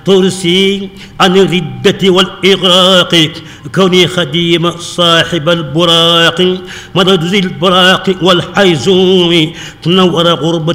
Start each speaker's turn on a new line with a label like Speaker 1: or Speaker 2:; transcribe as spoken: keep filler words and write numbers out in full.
Speaker 1: ترسي عن الردة والإغراق كوني خديم صاحب البراق مدد ذي البراق والحيزوم تنور غربة